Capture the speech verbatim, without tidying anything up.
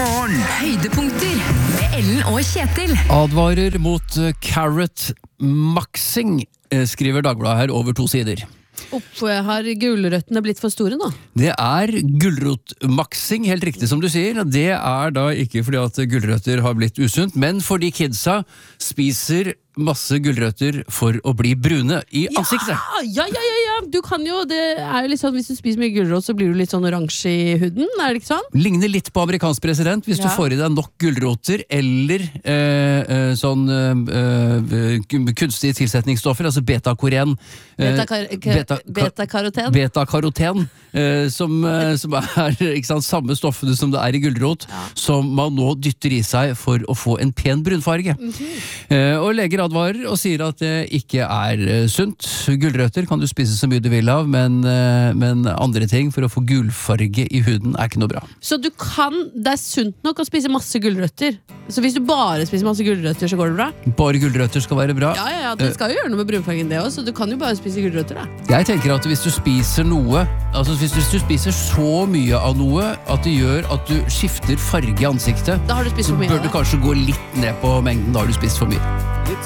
morgen. Høydepunkter med Ellen og Kjetil. Advarer mot uh, carrot maxing, eh, skriver Dagbladet her over to sider. Opp, har gulrøttene blitt for store nå? Det er gulrotmaxing, helt riktig som du sier. Det er da ikke fordi at gulrøtter har blitt usunt, men fordi kidsa spiser masse gulrøtter for å bli brune i ansiktet. Ja, ja, ja, ja, ja. Du kan jo, det er jo litt sånn, hvis du spiser mye gulrot, så blir du litt sånn oransje i huden, er det ikke sånn? Ligner litt på amerikansk president, hvis Ja. du får i deg nok gulroter eller eh, eh, sånn eh, kunstige tilsetningsstoffer, altså beta-koren. eh, Beta-kar- beta- Beta-karoten. Beta-karoten, eh, som, eh, som er ikke sant, samme stoffene som det er i gulrot, som man nå dytter i seg for å få en pen brunfarge. eh, og leger advarer og sier at det ikke er eh, sunt. Gulrøtter kan du spise så mye du vil av, men, eh, men andre ting for å få gulfarge i huden er ikke noe bra. Så du kan, det er sunt nok å spise masse gulrøtter. Så hvis du bare spiser masse gulrøtter, så går det bra? Bare gulrøtter skal være bra. Ja, ja, ja, det skal jo gjøre noe med brunfargen det også, så du kan jo bare spise gulrøtter da. Jeg tenker at hvis du spiser noe, altså hvis du, hvis du spiser så mye av noe at det gjør at du skifter farge i ansiktet, Da har du spist så for mye bør av du det. kanskje gå litt ned på mengden, da har du spist for mye.